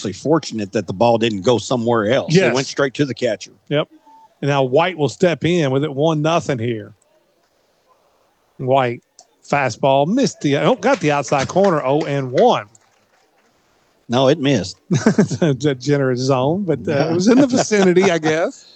actually fortunate that the ball didn't go somewhere else. Yes. It went straight to the catcher. Yep. And now White will step in with it 1-0 here. White, fastball, missed got the outside corner, 0-1. No, it missed. A generous zone, but it was in the vicinity, I guess.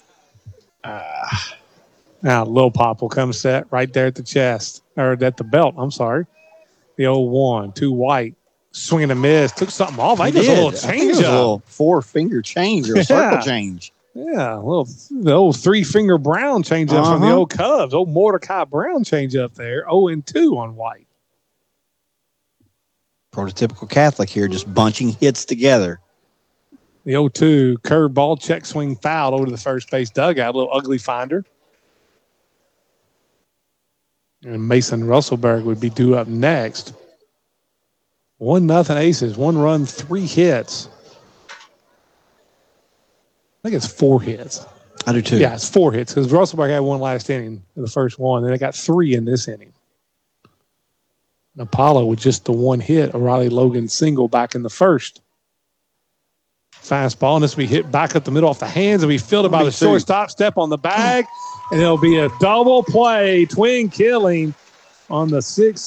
Now, Lil Pop will come set right there at the chest, or at the belt, I'm sorry. The 0-1, 2 White. Swing and a miss. Took something off. I think it was a little change up. A little 4-finger change or a circle change. Yeah, the old 3-finger Brown change up from the old Cubs. Old Mordecai Brown change up there. 0-2 on White. Prototypical Catholic here, just bunching hits together. The 0-2 curveball, check swing foul over to the first base dugout. A little ugly finder. And Mason Russellberg would be due up next. 1-0 Aces. 1 run, 3 hits. I think it's 4 hits. I do too. Yeah, it's 4 hits because Russellberg had 1 last inning in the first one. Then they got 3 in this inning. And Apollo with just the 1 hit. O'Reilly Logan single back in the first. Fastball, and this will be hit back up the middle off the hands and be fielded by the shortstop. Step on the bag, and it'll be a double play, twin killing on the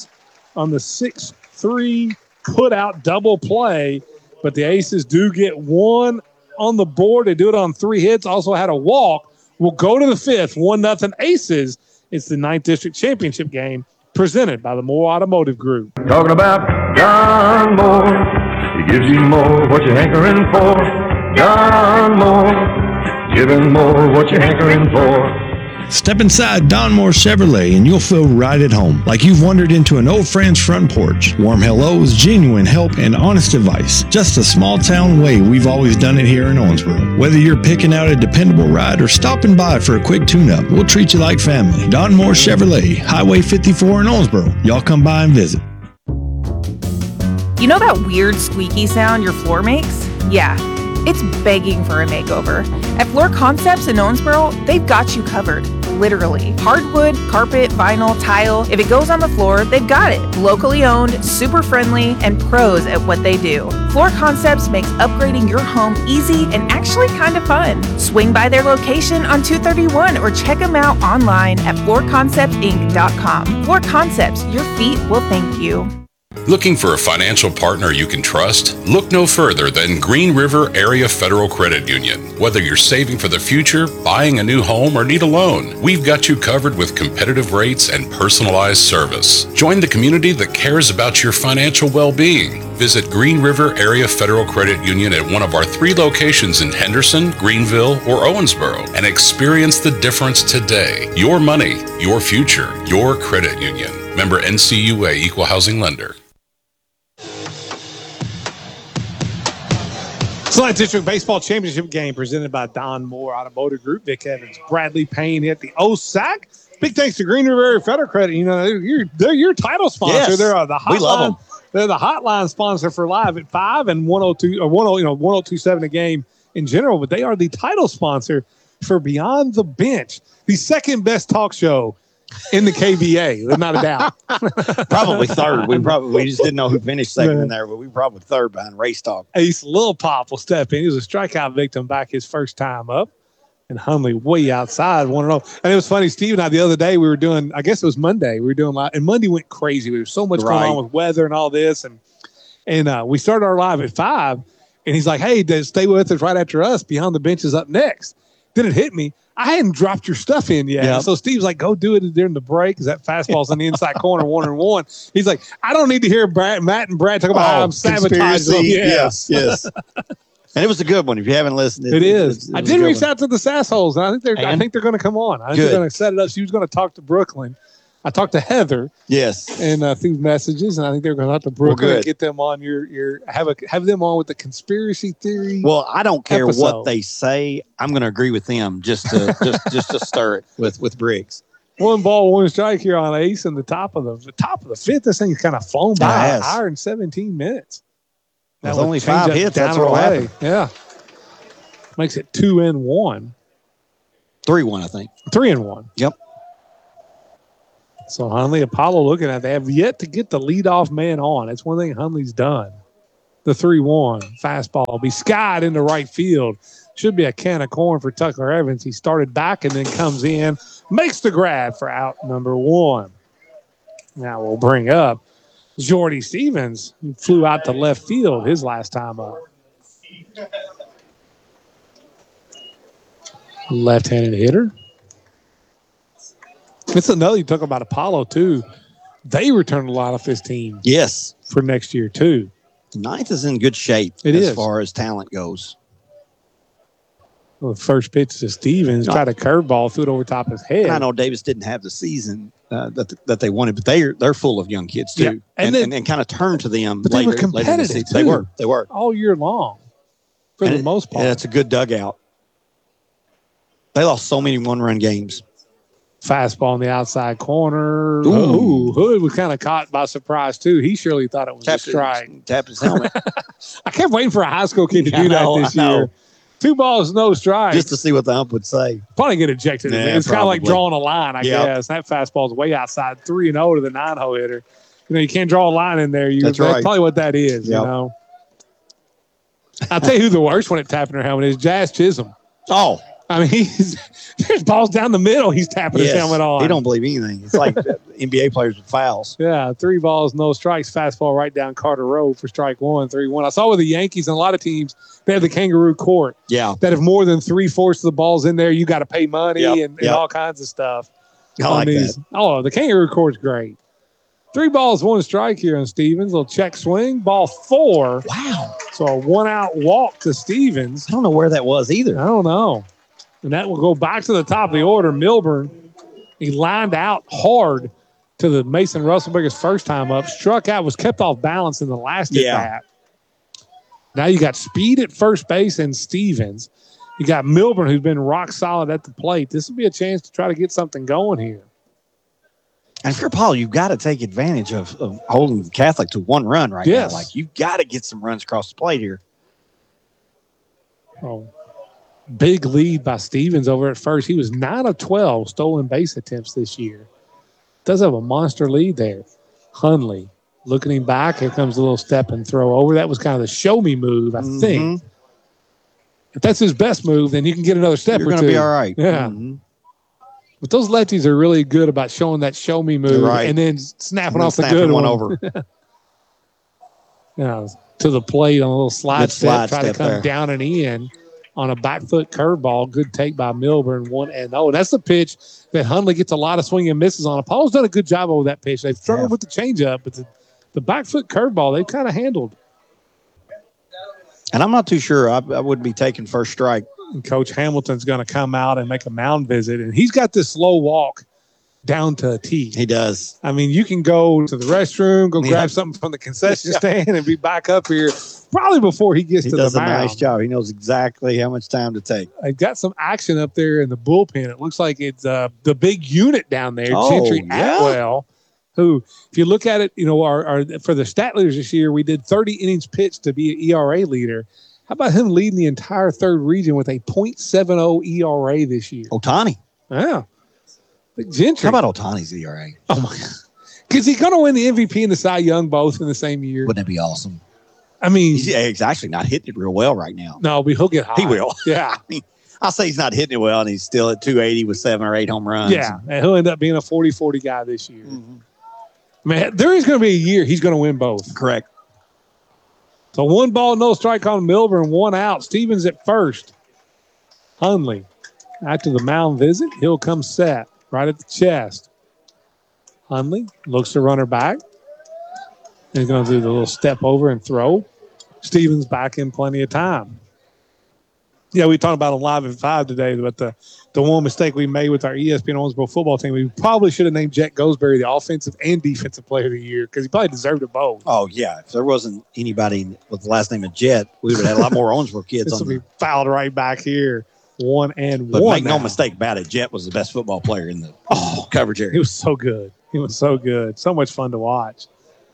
6-3 put out double play. But the Aces do get 1 on the board. They do it on 3 hits. Also had a walk. We'll go to the 5th. 1-0 Aces. It's the 9th District Championship game presented by the Moore Automotive Group. Talking about John Moore. He gives you more what you're hankering for. John Moore. Giving more what you're hankering for. Step inside Don Moore Chevrolet and you'll feel right at home, like you've wandered into an old friend's front porch. Warm hellos, genuine help, and honest advice. Just a small town way we've always done it here in Owensboro. Whether you're picking out a dependable ride or stopping by for a quick tune-up, we'll treat you like family. Don Moore Chevrolet, Highway 54 in Owensboro. Y'all come by and visit. You know that weird squeaky sound your floor makes? Yeah, it's begging for a makeover. At Floor Concepts in Owensboro, they've got you covered. Literally. Hardwood, carpet, vinyl, tile. If it goes on the floor, they've got it. Locally owned, super friendly, and pros at what they do. Floor Concepts makes upgrading your home easy and actually kind of fun. Swing by their location on 231 or check them out online at floorconceptinc.com. Floor Concepts, your feet will thank you. Looking for a financial partner you can trust? Look no further than Green River Area Federal Credit Union. Whether you're saving for the future, buying a new home, or need a loan, we've got you covered with competitive rates and personalized service. Join the community that cares about your financial well-being. Visit Green River Area Federal Credit Union at one of our 3 locations in Henderson, Greenville, or Owensboro and experience the difference today. Your money, your future, your credit union. Member NCUA Equal Housing Lender. Select District Baseball Championship game presented by Don Moore Automotive Group. Vic Evans, Bradley Payne hit the OSAC. Big thanks to Green River Area Federal Credit. You know, they're your title sponsor. Yes, They're the hotline. we love them. They're the hotline sponsor for Live at 5 and 102 or 1027 a game in general. But they are the title sponsor for Beyond the Bench, the second best talk show in the KVA. There's not a doubt. Probably third. We just didn't know who finished second in there, but we probably third behind Race Talk. Ace Lil Pop will step in. He was a strikeout victim back his first time up. And Hundley way outside, 1-0. And it was funny, Steve and I, the other day, we were doing, I guess it was Monday, we were doing live, and Monday went crazy. There was so much going on with weather and all this. And we started our live at 5, and he's like, hey, stay with us right after us. Beyond the Bench is up next. Then it hit me. I hadn't dropped your stuff in yet. Yep. So Steve's like, go do it during the break because that fastball's on the inside corner, 1-1. He's like, I don't need to hear Matt and Brad talk about how I'm sabotaging them. Yes. And it was a good one. If you haven't listened, it is. I did reach out to the Sassholes, and I think they're going to come on. I think they're going to set it up. She was going to talk to Brooklyn. I talked to Heather. Yes. And through messages, and I think they're going to talk to Brooklyn and get them on have them on with the conspiracy theory. Well, I don't care what they say. I'm going to agree with them just to stir it with Briggs. 1 ball, 1 strike here on Ace, and the top of the 5th. This thing's kind of flown by an hour and 17 minutes. There's only 5 hits. That's what happened. Yeah. Makes it 2-1. 3-1, I think. 3-1. Yep. So Hundley, Apollo looking at it. They have yet to get the leadoff man on. That's one thing Hundley's done. The 3-1 fastball will be skied into right field. Should be a can of corn for Tucker Evans. He started back and then comes in, makes the grab for out number 1. Now we'll bring up Jordy Stevens, who flew out to left field his last time up. Left-handed hitter. It's another you talk about Apollo, too. They returned a lot of his team. Yes. For next year, too. Ninth is in good shape as far as talent goes. Well, the first pitch to Stevens, tried a curveball, threw it over top of his head. And I know Davis didn't have the season that they wanted, but they're full of young kids, too. Yeah. And kind of turned to them but later. They were competitive, too. They were. All year long, for the most part. Yeah, it's a good dugout. They lost so many one-run games. Fastball in the outside corner. Ooh, Hood was kind of caught by surprise, too. He surely thought it was a strike. Tapped his helmet. I kept waiting for a high school kid to do that this year. 2 balls, no strike. Just to see what the ump would say. Probably get ejected. Yeah, it's kind of like drawing a line, I guess. That fastball's way outside, 3-0 to the 9-hole hitter. You can't draw a line in there. That's probably what that is, you know. I'll tell you who the worst one at tapping her helmet is, Jazz Chisholm. Oh. I mean, there's balls down the middle. He's tapping his helmet on. He don't believe anything. It's like NBA players with fouls. Yeah, 3 balls, no strikes. Fastball right down Carter Road for strike 1, 3-1. I saw with the Yankees and a lot of teams, they have the kangaroo court. Yeah. That if more than 3/4 of the balls in there, you got to pay money and all kinds of stuff. I like that. Oh, the kangaroo court's great. 3 balls, 1 strike here on Stevens. Little check swing. Ball 4. Wow. So a 1-out walk to Stevens. I don't know where that was either. I don't know. And that will go back to the top of the order. Milburn, he lined out hard to the Mason Russellberger's first time up. Struck out, was kept off balance in the last at bat. Now you got speed at first base and Stevens. You got Milburn, who's been rock solid at the plate. This will be a chance to try to get something going here. And if you're Paul, you've got to take advantage of holding the Catholic to 1 run right now. Like, you've got to get some runs across the plate here. Oh. Big lead by Stevens over at first. He was 9 of 12 stolen base attempts this year. Does have a monster lead there. Hundley looking him back. Here comes a little step and throw over. That was kind of the show me move, I think. If that's his best move, then you can get another step or 2. You're going to be all right. Yeah. But those lefties are really good about showing that show me move and then snapping off the good one over. To the plate on a little slide step, try to come there. Down and in. On a back foot curveball, good take by Milburn, 1-0. And that's the pitch that Hundley gets a lot of swing and misses on. Apollo's done a good job over that pitch. They've struggled with the changeup, but the back foot curveball they've kind of handled. And I'm not too sure. I would be taking first strike. And Coach Hamilton's going to come out and make a mound visit, and he's got this slow walk down to a tee. He does. I mean, you can go to the restroom, go grab something from the concession stand, and be back up here probably before he gets to the mound. He does a nice job. He knows exactly how much time to take. I've got some action up there in the bullpen. It looks like it's the big unit down there, Gentry Atwell, who, if you look at it, our for the stat leaders this year, we did 30 innings pitched to be an ERA leader. How about him leading the entire third region with a .70 ERA this year? Ohtani. Yeah. Gentry. How about Ohtani's ERA? Oh, my God. Is he going to win the MVP and the Cy Young both in the same year? Wouldn't that be awesome? I mean, he's actually not hitting it real well right now. No, but he'll get high. He will. Yeah. I mean, I'll say he's not hitting it well, and he's still at 280 with 7 or 8 home runs. Yeah, and he'll end up being a 40-40 guy this year. Mm-hmm. Man, there is going to be a year he's going to win both. Correct. So 1 ball, no strike on Milburn, 1 out. Stevens at first. Hundley after the mound visit, he'll come set. Right at the chest. Hundley looks the runner back. He's going to do the little step over and throw. Stevens back in plenty of time. Yeah, we talked about it live at 5 today, but the one mistake we made with our ESPN Owensboro football team, we probably should have named Jet Goldsberry the offensive and defensive player of the year because he probably deserved it both. Oh, yeah. If there wasn't anybody with the last name of Jet, we would have had a lot more Owensboro kids this on will be fouled right back here. 1-1. But make no mistake about it, Jet was the best football player in the coverage area. He was so good. He was so good. So much fun to watch.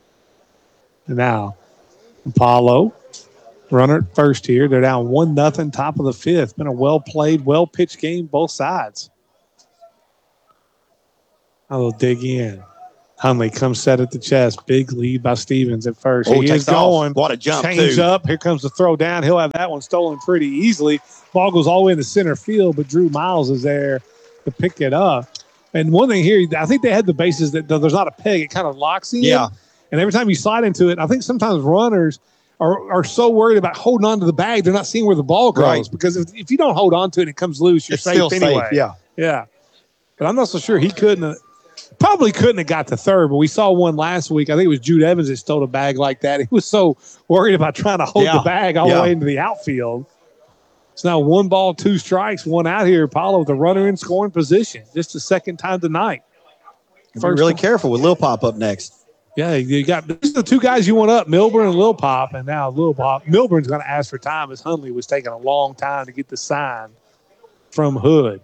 And now, Apollo, runner at first here. They're down 1-0, top of the 5th. Been a well-played, well-pitched game, both sides. Now they'll dig in. Hundley comes set at the chest. Big lead by Stevens at first. Oh, he is going. What a jump, Change too. up. Here comes the throw down. He'll have that one stolen pretty easily. Ball goes all the way into center field, but Drew Miles is there to pick it up. And one thing here, I think they had the bases that there's not a peg. It kind of locks in. Yeah. And every time you slide into it, I think sometimes runners are so worried about holding on to the bag, they're not seeing where the ball goes. Right. Because if you don't hold on to it and it comes loose, you're safe still anyway. safe, yeah. Yeah. But I'm not so sure he probably couldn't have got to third, but we saw one last week. I think it was Jude Evans that stole a bag like that. He was so worried about trying to hold the bag all the way into the outfield. It's now 1 ball, 2 strikes, 1 out here. Apollo with the runner in scoring position. Just the second time tonight. Be really careful with Lil Pop up next. Yeah, you got these are the 2 guys you want up, Milburn and Lil Pop, and now Lil Pop. Milburn's going to ask for time as Hundley was taking a long time to get the sign from Hood.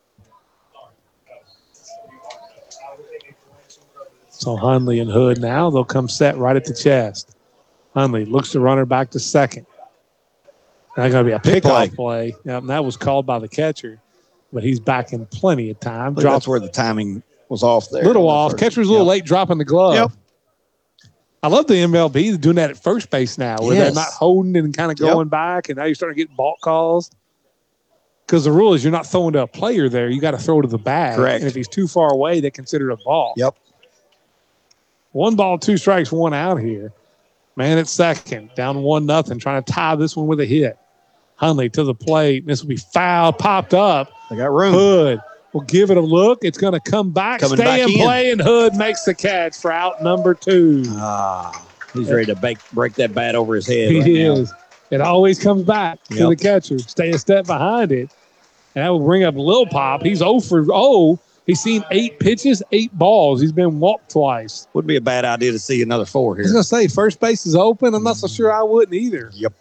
So Hundley and Hood now, they'll come set right at the chest. Hundley looks the runner back to second. That's going to be a pickoff play. Yep, and that was called by the catcher, but he's back in plenty of time. That's where the timing was off there. Little off. Catcher's a little late dropping the glove. Yep. I love the MLB doing that at first base now, where they're not holding and kind of going back, and now you're starting to get balk calls. Because the rule is you're not throwing to a player there. You got to throw to the bag. Correct. And if he's too far away, they consider it a ball. Yep. 1 ball, 2 strikes, 1 out here. Man at second, down 1-0, trying to tie this one with a hit. Hundley to the plate. This will be foul, popped up. They got room. Hood will give it a look. It's going to come back, stay in play, and Hood makes the catch for out number 2. He's ready to break that bat over his head. He is. It always comes back to the catcher. Stay a step behind it. And that will bring up Lil Pop. He's 0 for 0. He's seen 8 pitches, 8 balls. He's been walked twice. Would be a bad idea to see another 4 here. I was going to say, first base is open. I'm not so sure I wouldn't either. Yep.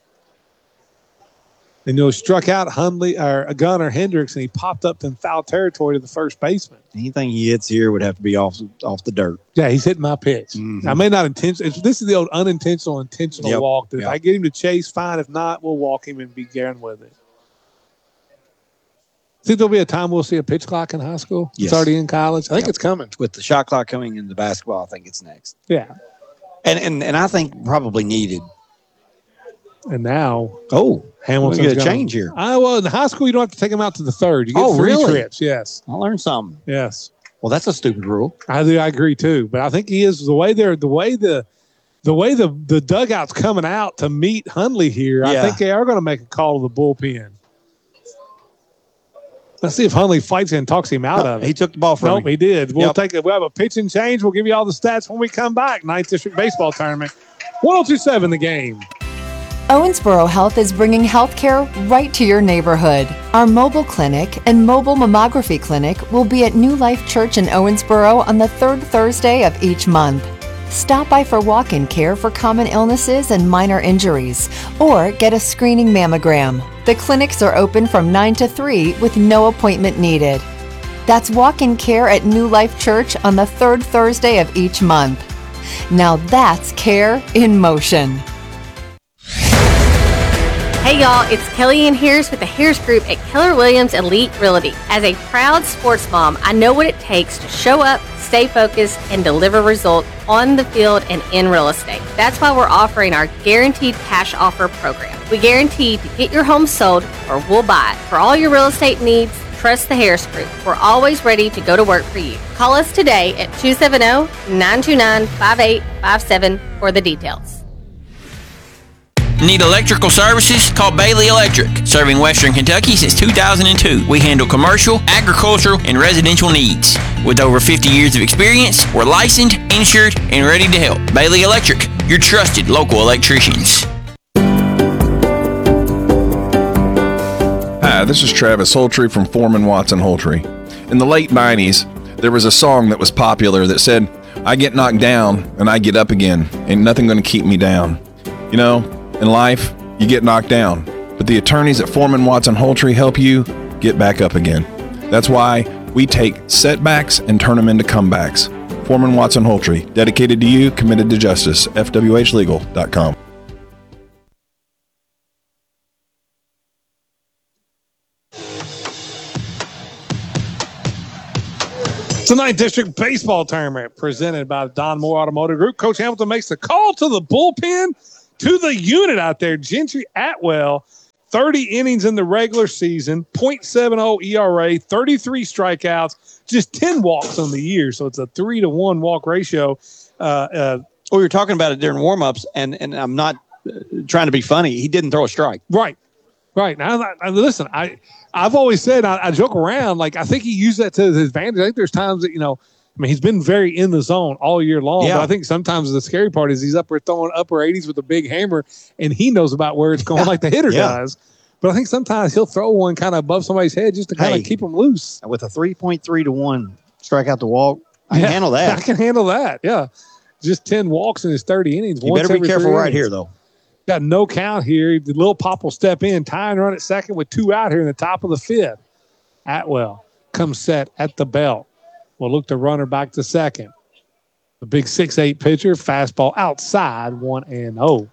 And struck out Hundley or a Gunnar Hendricks, and he popped up in foul territory to the first baseman. Anything he hits here would have to be off the dirt. Yeah, he's hitting my pitch. Mm-hmm. I may not intentionally. This is the old intentional walk. If I get him to chase, fine. If not, we'll walk him and be gone with it. Think there'll be a time we'll see a pitch clock in high school? Yes. It's already in college. I think it's coming. With the shot clock coming into basketball, I think it's next. Yeah. And I think probably needed. And now, Hamilton's get a change here. Well, in high school, you don't have to take them out to the third. You get 3 trips. Yes. I learned something. Yes. Well, that's a stupid rule. I agree too. But I think he is the way the dugout's coming out to meet Hundley here. I think they are going to make a call to the bullpen. Let's see if Hundley fights and talks him out of it. He took the ball from Nope, he did. We'll have a pitch and change. We'll give you all the stats when we come back. 9th District Baseball Tournament. 102.7 the game. Owensboro Health is bringing healthcare right to your neighborhood. Our mobile clinic and mobile mammography clinic will be at New Life Church in Owensboro on the 3rd Thursday of each month. Stop by for walk-in care for common illnesses and minor injuries, or get a screening mammogram. The clinics are open from 9 to 3 with no appointment needed. That's walk-in care at New Life Church on the 3rd Thursday of each month. Now that's care in motion. Hey y'all, it's Kellyanne Harris with the Harris Group at Keller Williams Elite Realty. As a proud sports mom, I know what it takes to show up, stay focused, and deliver results on the field and in real estate. That's why we're offering our Guaranteed Cash Offer program. We guarantee to get your home sold or we'll buy it. For all your real estate needs, trust the Harris Group. We're always ready to go to work for you. Call us today at 270-929-5857 for the details. Need electrical services? Call Bailey Electric. Serving Western Kentucky since 2002. We handle commercial, agricultural, and residential needs. With over 50 years of experience, we're licensed, insured, and ready to help. Bailey Electric, your trusted local electricians. Hi, this is Travis Holtree from Foreman Watson Holtree. In the late 90s, there was a song that was popular that said, "I get knocked down and I get up again. Ain't nothing gonna keep me down." You know, in life, you get knocked down, but the attorneys at Foreman Watson Holtree help you get back up again. That's why we take setbacks and turn them into comebacks. Foreman Watson Holtree, dedicated to you, committed to justice. FWHlegal.com. It's a 9th District Baseball Tournament presented by the Don Moore Automotive Group. Coach Hamilton makes the call to the bullpen, to the unit out there. Gentry Atwell, 30 innings in the regular season, .70 ERA, 33 strikeouts, just 10 walks on the year. So it's a 3-to-1 walk ratio. We were talking about it during warm-ups, and I'm not trying to be funny. He didn't throw a strike. Right. Now, listen, I've always said, I joke around, like, I think he used that to his advantage. I think there's times that, he's been very in the zone all year long. Yeah. But I think sometimes the scary part is he's up there throwing upper 80s with a big hammer, and he knows about where it's going like the hitter does. But I think sometimes he'll throw one kind of above somebody's head just to kind of keep them loose. With a 3.3-to-1 strikeout to walk, I can handle that. I can handle that, yeah. Just 10 walks in his 30 innings. You better be careful right here, though. Got no count here. The Lil Pop will step in, tie and run at second with 2 out here in the top of the 5th. Atwell comes set at the belt. We'll look to runner back to second. The big 6'8" pitcher, fastball outside, 1-0.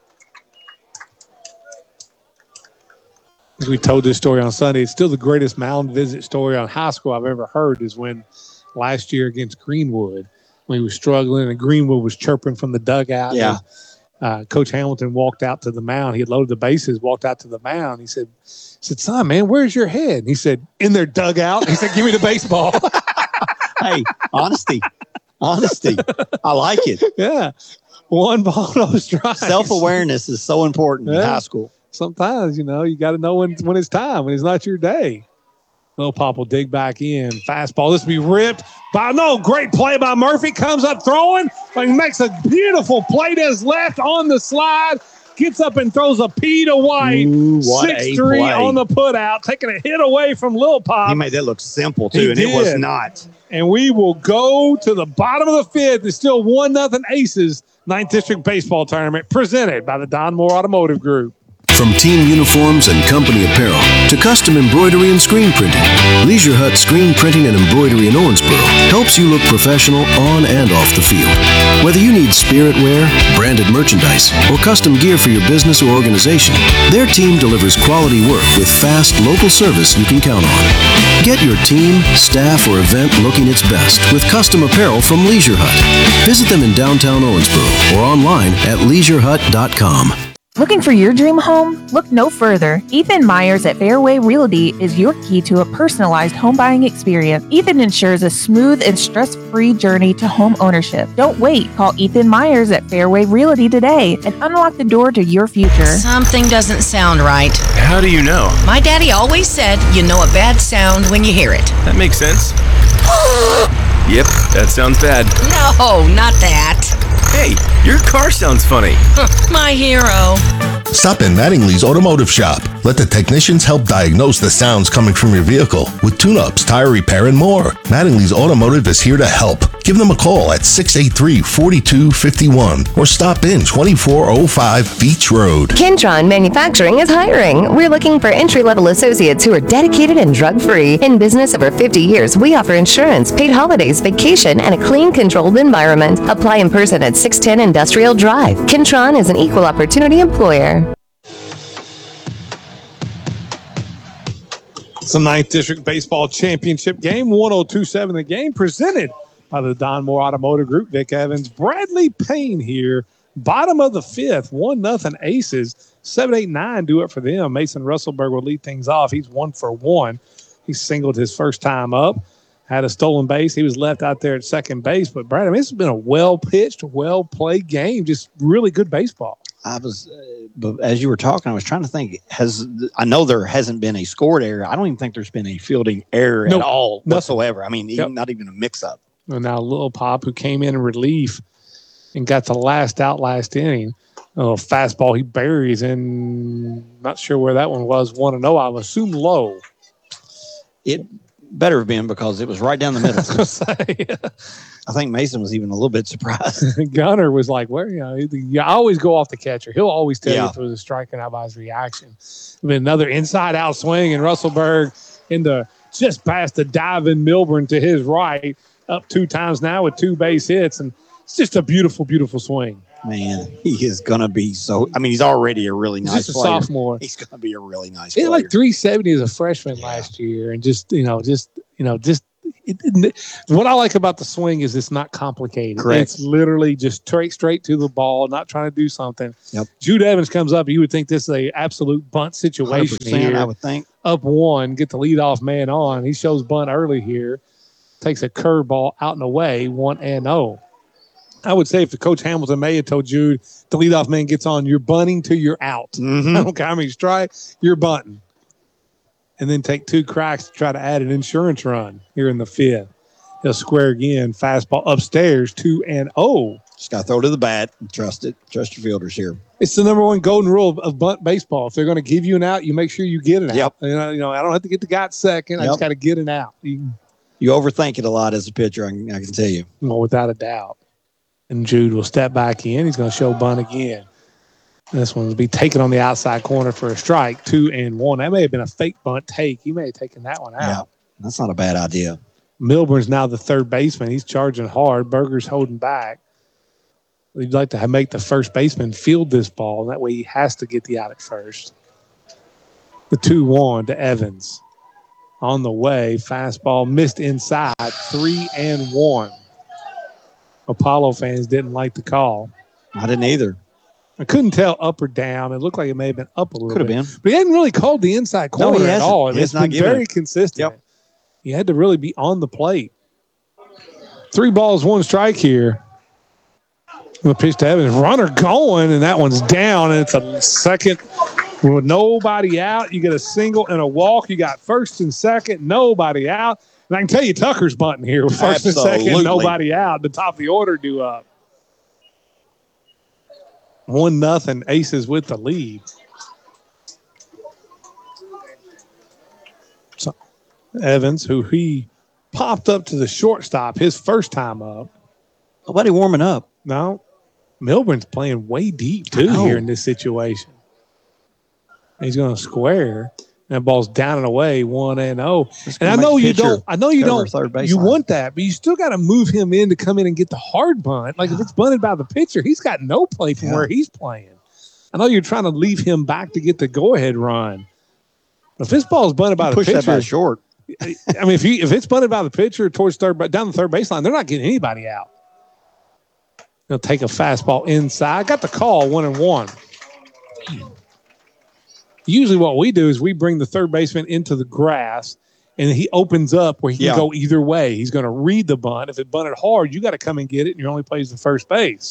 As we told this story on Sunday, it's still the greatest mound visit story on high school I've ever heard is when last year against Greenwood, when he was struggling and Greenwood was chirping from the dugout. Yeah. And, Coach Hamilton walked out to the mound. He had loaded the bases, walked out to the mound. He said, son, man, where's your head? And he said, in their dugout. He said, give me the baseball. Hey, honesty. I like it. Yeah. 1 ball, no strikes. Self-awareness is so important in high school. Sometimes, you got to know when it's time, when it's not your day. Lil Pop will dig back in. Fastball. This will be ripped by great play by Murphy. Comes up throwing. Like makes a beautiful play to his left on the slide. Gets up and throws a P to White. 6-3 on the putout. Taking a hit away from Lil Pop. He made that look simple, too, and it was not. And we will go to the bottom of the 5th. It's still 1-0 Aces. 9th District Baseball Tournament presented by the Don Moore Automotive Group. From team uniforms and company apparel to custom embroidery and screen printing, Leisure Hut Screen Printing and Embroidery in Owensboro helps you look professional on and off the field. Whether you need spirit wear, branded merchandise, or custom gear for your business or organization, their team delivers quality work with fast local service you can count on. Get your team, staff, or event looking its best with custom apparel from Leisure Hut. Visit them in downtown Owensboro or online at leisureHut.com. Looking for your dream home? Look no further. Ethan Myers at Fairway Realty is your key to a personalized home buying experience. Ethan ensures a smooth and stress-free journey to home ownership. Don't wait. Call Ethan Myers at Fairway Realty today and unlock the door to your future. Something doesn't sound right. How do you know? My daddy always said you know a bad sound when you hear it. That makes sense. Yep, that sounds bad. No, not that. Hey, your car sounds funny. My hero. Stop in Mattingly's Automotive Shop. Let the technicians help diagnose the sounds coming from your vehicle with tune-ups, tire repair, and more. Mattingly's Automotive is here to help. Give them a call at 683-4251 or stop in 2405 Beach Road. Kentron Manufacturing is hiring. We're looking for entry-level associates who are dedicated and drug-free. In business over 50 years, we offer insurance, paid holidays, vacation, and a clean, controlled environment. Apply in person at 610 Industrial Drive. Kentron is an equal opportunity employer. It's the 9th District Baseball Championship game. 102.7 the game presented by the Don Moore Automotive Group. Vic Evans, Bradley Payne here. Bottom of the 5th, 1-0 Aces. 7-8-9 do it for them. Mason Russellberg will lead things off. He's 1 for 1. He singled his first time up. Had a stolen base. He was left out there at second base. But, Brad, this has been a well-pitched, well-played game. Just really good baseball. But as you were talking, I was trying to think, I know there hasn't been a scored error. I don't even think there's been a fielding error at all whatsoever. I mean, not even a mix-up. And now Lil Pop, who came in relief and got the last out last inning. A little fastball he buries in, not sure where that one was, 1-0. I'll assume low. It better have been because it was right down the middle. I think Mason was even a little bit surprised. Gunner was like, "Where you always go off the catcher. He'll always tell you if it was a strike and out by his reaction." I mean, another inside-out swing, and Russellberg just past the diving Milburn to his right, up 2 times now with 2 base hits, and it's just a beautiful, beautiful swing. Man, he is going to be so – I mean, he's already a really nice just a player. Sophomore. He's going to be a really nice player. He had player. like 370 as a freshman last year, and What I like about the swing is it's not complicated. Correct. It's literally just straight to the ball, not trying to do something. Yep. Jude Evans comes up. You would think this is a absolute bunt situation here. I would think. Up one, get the leadoff man on. He shows bunt early here. Takes a curveball out and away, 1-0. I would say if the Coach Hamilton may have told Jude, the leadoff man gets on, you're bunting till you're out. Mm-hmm. I don't care how many strikes, you're bunting. And then take 2 cracks to try to add an insurance run here in the 5th. He'll square again, fastball upstairs, 2-0. Just got to throw to the bat and trust it. Trust your fielders here. It's the number one golden rule of bunt baseball. If they're going to give you an out, you make sure you get an out. Yep. You know, I don't have to get the guy at second. I just got to get an out. You overthink it a lot as a pitcher, I can tell you. Well, without a doubt. And Jude will step back in. He's going to show bunt again. This one will be taken on the outside corner for a strike, 2-1. That may have been a fake bunt take. He may have taken that one out. Yeah, that's not a bad idea. Milburn's now the third baseman. He's charging hard. Berger's holding back. We'd like to make the first baseman field this ball, and that way he has to get the out at first. The 2-1 to Evans. On the way, fastball missed inside, 3-1. Apollo fans didn't like the call. I didn't either. I couldn't tell up or down. It looked like it may have been up a little Could bit. have been. But he hadn't really called the inside corner at all. It's been very consistent. Yep. He had to really be on the plate. 3 balls, 1 strike here. The pitch to Evans. Runner going, and that one's down, and it's a second with nobody out. You get a single and a walk. You got first and second, nobody out. And I can tell you Tucker's bunting here with first and second, nobody out. The top of the order due up. 1-0, Aces with the lead. So Evans, who he popped up to the shortstop his first time up. Nobody warming up. No. Milburn's playing way deep, too, here in this situation. He's going to square. That ball's down and away, 1-0. And I know you don't. You want that, but you still got to move him in to come in and get the hard bunt. Like if it's bunted by the pitcher, he's got no play from where he's playing. I know you're trying to leave him back to get the go-ahead run. If this ball's bunted by the pitcher, push that by short. I mean, if it's bunted by the pitcher towards down the third baseline, they're not getting anybody out. They'll take a fastball inside. Got the call, 1-1. Usually what we do is we bring the third baseman into the grass, and he opens up where he can go either way. He's going to read the bunt. If it bunted hard, you got to come and get it, and your only plays the first base.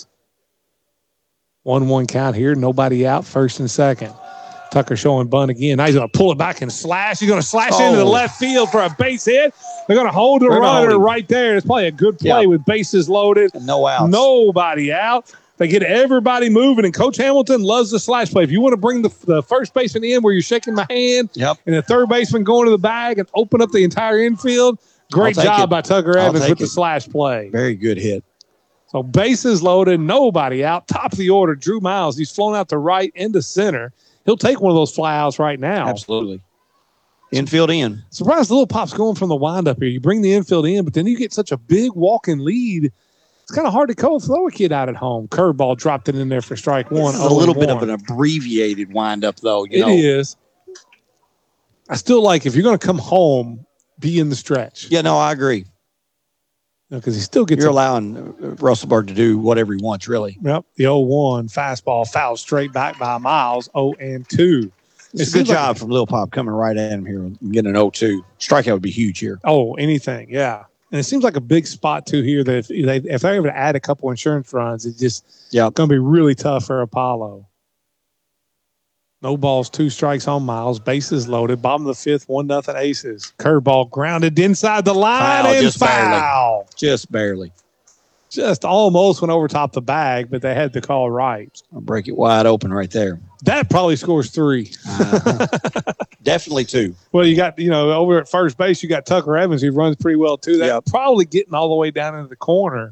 1-1 count here. Nobody out, first and second. Tucker showing bunt again. Now he's going to pull it back and slash. He's going to slash into the left field for a base hit. They're going to hold the runner right there. It's probably a good play with bases loaded. And no outs. Nobody out. They get everybody moving, and Coach Hamilton loves the slash play. If you want to bring the first baseman in where you're shaking my hand and the third baseman going to the bag and open up the entire infield, great job by Tucker Evans with the slash play. Very good hit. So bases loaded, nobody out. Top of the order, Drew Miles. He's flown out to right into center. He'll take one of those flyouts right now. Absolutely. Infield in. Surprised Little Pop's going from the windup here. You bring the infield in, but then you get such a big walking lead. It's kind of hard to throw a kid out at home. Curveball dropped it in there for strike 1. This is a little bit of an abbreviated windup, though. It is. I still like if you're going to come home, be in the stretch. Yeah, no, I agree. Because he still gets. You're allowing Russellberg to do whatever he wants, really. Yep. The 0-1 fastball fouled straight back by Miles. 0-2. It's a good job from Lil Pop coming right at him here and getting an 0-2. Strikeout would be huge here. Oh, anything, yeah. And it seems like a big spot too here that if they're able to add a couple insurance runs, it's just going to be really tough for Apollo. No balls, 2 strikes on Miles. Bases loaded. Bottom of the 5th, 1-0 Aces. Curveball grounded inside the line and foul. Just barely. Just almost went over top the bag, but they had the call right. I'll break it wide open right there. That probably scores 3. Definitely 2. Well, you got, over at first base, you got Tucker Evans, who runs pretty well too. That's probably getting all the way down into the corner.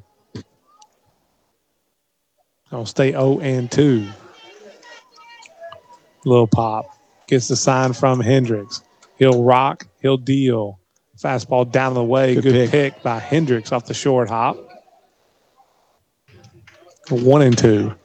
I'll stay 0-2. Lil Pop gets the sign from Hendricks. He'll rock. He'll deal. Fastball down the way. Good pick by Hendricks off the short hop. 1-2.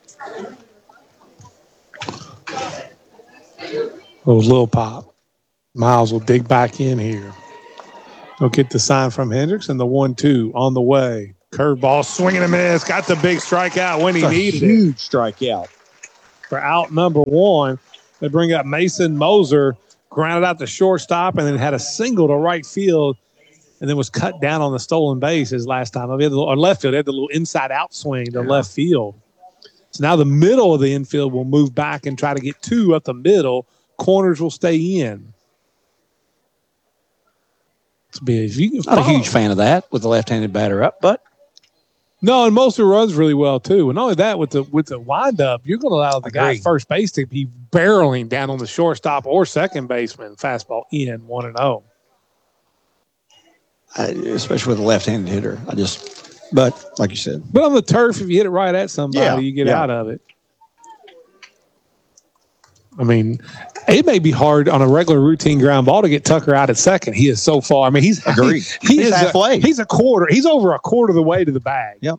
Lil Pop. Miles will dig back in here. He'll get the sign from Hendricks, and the 1-2 on the way. Curveball, swing and a miss. Got the big strikeout when he needed it. Huge strikeout. For out number 1, they bring up Mason Moser, grounded out the shortstop, and then had a single to right field, and then was cut down on the stolen base his last time. Or left field, they had the little inside-out swing to left field. So now the middle of the infield will move back and try to get 2 up the middle. Corners will stay in. Not a huge fan of that with the left-handed batter up, but no, and Moser runs really well too. And not only that, with the windup, you're going to allow the guy at first base to be barreling down on the shortstop or second baseman. Fastball in 1-0. Especially with a left-handed hitter, but like you said, but on the turf, if you hit it right at somebody, you get out of it. I mean, it may be hard on a regular routine ground ball to get Tucker out at second. He is so far. I mean, he's halfway. He's a quarter. He's over a quarter of the way to the bag. Yep.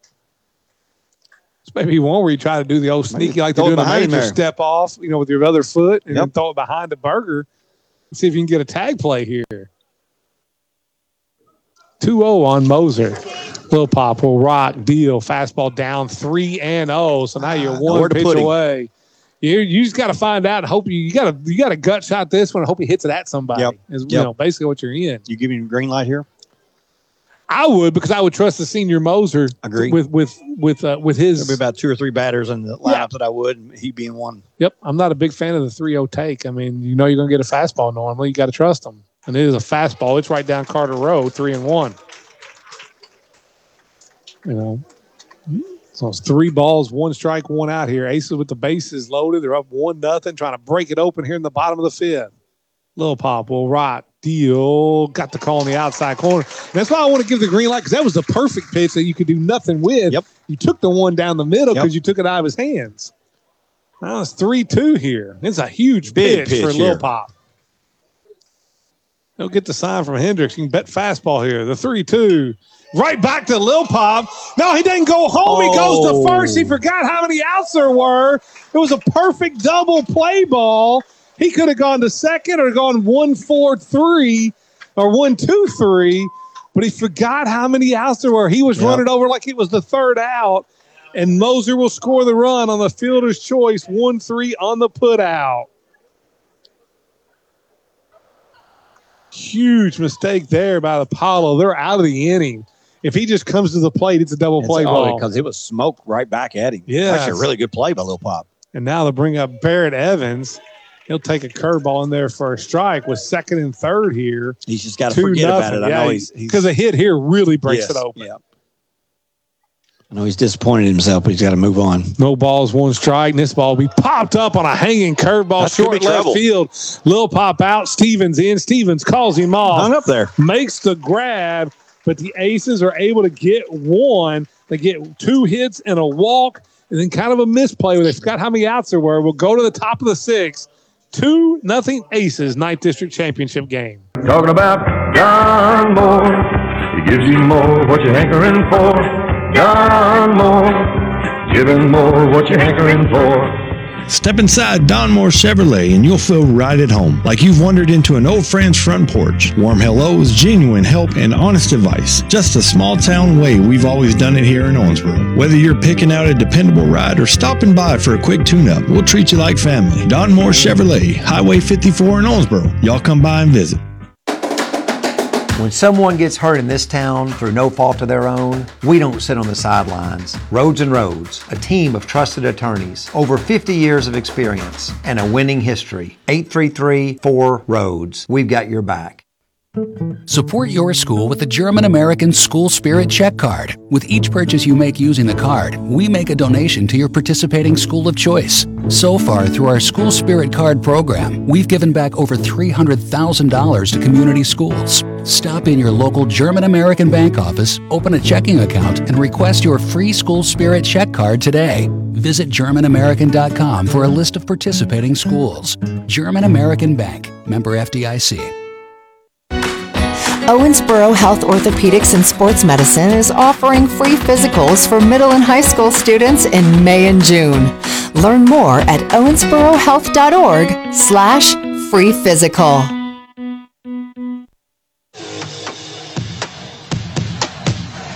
It's maybe one where you try to do the old sneaky, like they're doing a major step off, with your other foot, and then throw it behind the burger and see if you can get a tag play here. 2-0 on Moser. Lil Pop will rock, deal, fastball down 3-0. So now you're one pitch away. You just got to find out and hope you got a gut shot this one and hope he hits it at somebody. Basically what you're in. You give him a green light here? I would, because I would trust the senior Moser. Agree. With his. There'll be about 2 or 3 batters in the lineup that I would, and he being one. Yep. I'm not a big fan of the 3-0 take. I mean, you're going to get a fastball normally. You got to trust him. And it is a fastball. It's right down Carter Road, 3-1. So it's 3 balls, 1 strike, 1 out here. Aces with the bases loaded. They're up 1-0, trying to break it open here in the bottom of the 5th. Lil Pop will rock, deal. Got the call in the outside corner. And that's why I want to give the green light, because that was the perfect pitch that you could do nothing with. Yep. You took the one down the middle because you took it out of his hands. Now it's 3-2 here. It's a huge pitch for Lil Pop. He'll get the sign from Hendricks. You can bet fastball here. The 3-2. Right back to Lil Pop. No, he didn't go home. He goes to first. He forgot how many outs there were. It was a perfect double play ball. He could have gone to second or gone 1-4-3 or 1-2-3, but he forgot how many outs there were. He was running over like it was the 3rd out, and Moser will score the run on the fielder's choice, 1-3 on the put out. Huge mistake there by Apollo. They're out of the inning. If he just comes to the plate, it's a double play ball. Because it was smoke right back at him. Yeah. Actually, a really good play by Lil Pop. And now they'll bring up Barrett Evans. He'll take a curveball in there for a strike with 2nd and 3rd here. He's just got to forget about it. I know he's because a hit here really breaks it open. Yeah. I know he's disappointed in himself, but he's got to move on. No balls, 1 strike. And this ball will be popped up on a hanging curveball, short left field. Lil Pop out. Stevens in. Stevens calls him off. Hung up there. Makes the grab, but the Aces are able to get 1. They get 2 hits and a walk, and then kind of a misplay where they forgot how many outs there were. We'll go to the top of the 6th. 2-0 Aces, 9th District Championship game. Talking about John Moore. He gives you more what you're hankering for. John Moore, giving more what you're hankering for. Step inside Don Moore Chevrolet and you'll feel right at home, like you've wandered into an old friend's front porch. Warm hellos, genuine help, and honest advice. Just a small town way we've always done it here in Owensboro. Whether you're picking out a dependable ride or stopping by for a quick tune-up, we'll treat you like family. Don Moore Chevrolet, Highway 54 in Owensboro. Y'all come by and visit. When someone gets hurt in this town through no fault of their own, we don't sit on the sidelines. Roads and Roads, a team of trusted attorneys, over 50 years of experience, and a winning history. 833-4-ROADS. We've got your back. Support your school with the German-American School Spirit Check Card. With each purchase you make using the card, we make a donation to your participating school of choice. So far, through our School Spirit Card program, we've given back over $300,000 to community schools. Stop in your local German-American bank office, open a checking account, and request your free School Spirit Check Card today. Visit GermanAmerican.com for a list of participating schools. German American Bank, member FDIC. Owensboro Health Orthopedics and Sports Medicine is offering free physicals for middle and high school students in May and June. Learn more at owensborohealth.org/free physical.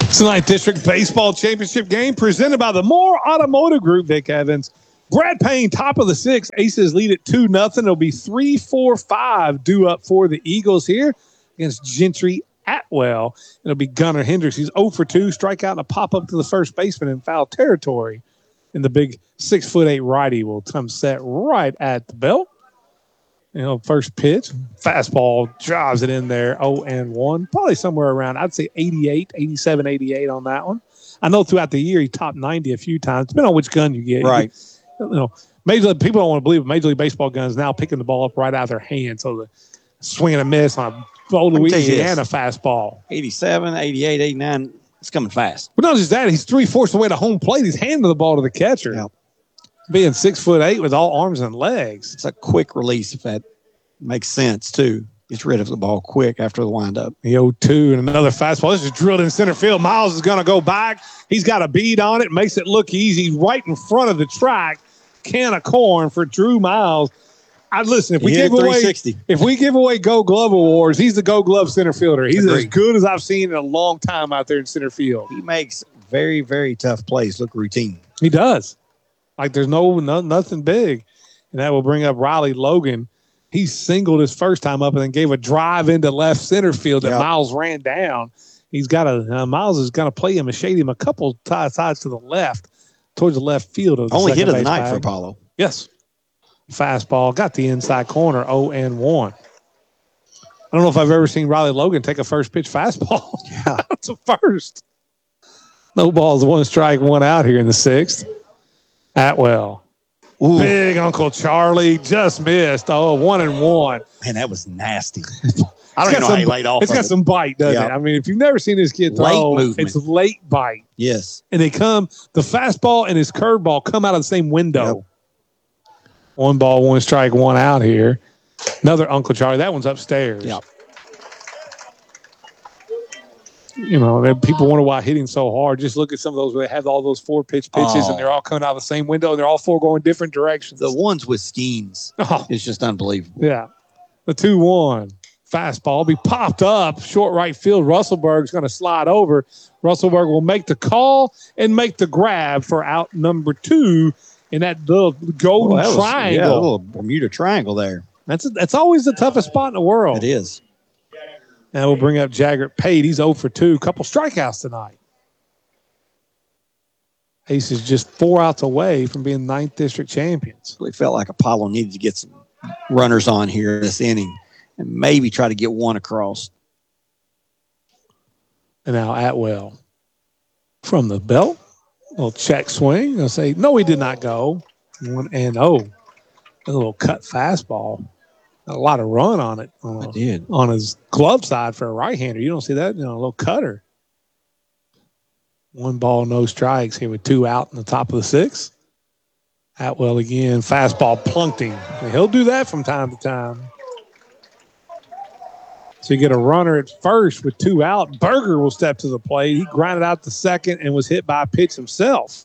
It's the 9th District Baseball Championship game presented by the Moore Automotive Group. Vic Evans, Brad Payne, top of the 6th. Aces lead at 2-0. It'll be 3-4-5 due up for the Eagles here against Gentry Atwell. It'll be Gunnar Hendricks. He's 0 for 2, strikeout and a pop up to the first baseman in foul territory. And the big 6'8" righty will come set right at the belt. First pitch, fastball drives it in there, 0-1. Probably somewhere around, I'd say 88, 87, 88 on that one. I know throughout the year he topped 90 a few times, depending on which gun you get. Right. Major League, people don't want to believe it. Major League Baseball guns now picking the ball up right out of their hand. So the swing and a miss on a old Louisiana fastball. 87, 88, 89. It's coming fast. But not just that, he's 3/4 away to home plate. He's handing the ball to the catcher. Yep. Being 6'8" with all arms and legs. It's a quick release if that makes sense, too. Gets rid of the ball quick after the windup. The 0-2 and another fastball. This is drilled in center field. Miles is going to go back. He's got a bead on it. Makes it look easy right in front of the track. Can of corn for Drew Miles. Listen, if we give away Gold Glove awards, he's the Gold Glove center fielder. He's as good as I've seen in a long time out there in center field. He makes very, very tough plays look routine. He does. Like there's nothing big. And that will bring up Riley Logan. He singled his first time up and then gave a drive into left center field that Miles ran down. He's got Miles is going to play him and shade him a couple sides to the left, towards the left field of the only hit of the night night for Apollo. Yes. Fastball, got the inside corner, 0-1. I don't know if I've ever seen Riley Logan take a first pitch fastball. Yeah. That's a first. No balls, 1 strike, 1 out here in the 6th. Atwell. Ooh. Big Uncle Charlie just missed. 1-1. Man, that was nasty. I don't even know how he laid off. It's got some bite, doesn't it? I mean, if you've never seen this kid throw, it's late bite. Yes. And the fastball and his curveball come out of the same window. Yep. 1 ball, 1 strike, 1 out here. Another Uncle Charlie. That one's upstairs. Yep. People wonder why hitting so hard. Just look at some of those where they have all those 4-pitch pitches and they're all coming out of the same window and they're all 4 going different directions. The ones with schemes is just unbelievable. Yeah. The 2-1. Fastball be popped up. Short right field. Russellberg's going to slide over. Russellberg will make the call and make the grab for out number 2 in that little golden triangle. A little Bermuda Triangle there. That's always the toughest spot in the world. It is. And we'll bring up Jaggert Pate. He's 0 for 2. Couple strikeouts tonight. Ace is just 4 outs away from being 9th District champions. Really felt like Apollo needed to get some runners on here this inning and maybe try to get 1 across. And now Atwell from the belt. Little check swing. They'll say, no, he did not go. 1-0. A little cut fastball. A lot of run on it. On his glove side for a right-hander. You don't see that, a little cutter. 1 ball, no strikes here with 2 out in the top of the 6th. Atwell again, fastball plunked him. And he'll do that from time to time. So you get a runner at first with 2 out. Berger will step to the plate. He grounded out the second and was hit by a pitch himself.